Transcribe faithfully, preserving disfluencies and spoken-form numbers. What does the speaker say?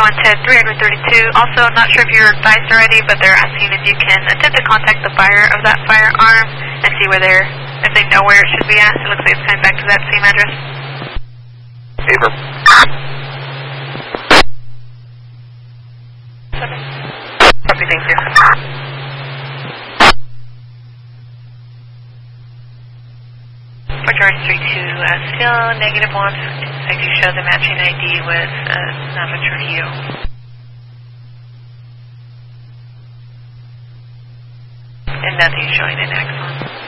one ten, three thirty-two. Also, I'm not sure if you're advised already, but they're asking if you can attempt to contact the buyer of that firearm and see where they're, if they know where it should be at. It looks like it's coming back to that same address. Paper. Copy, thank you. For George three two, uh, still negative one. I do show the matching I D with uh, Nava Trujillo. And nothing showing an Axon.